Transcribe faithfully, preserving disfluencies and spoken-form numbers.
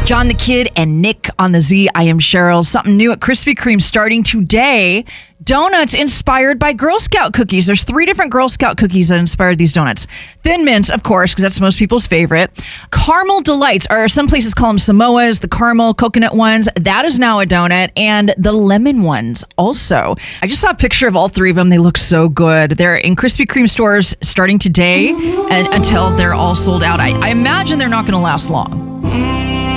John the Kid and Nick on the Z. I am Cheryl. Something new at Krispy Kreme starting today. Donuts inspired by Girl Scout cookies. There's three different Girl Scout cookies that inspired these donuts. Thin Mints, of course, because that's most people's favorite. Caramel Delights, or some places call them Samoas, the caramel coconut ones. That is now a donut. And the lemon ones also. I just saw a picture of all three of them. They look so good. They're in Krispy Kreme stores starting today and until they're all sold out. I, I imagine they're not going to last long.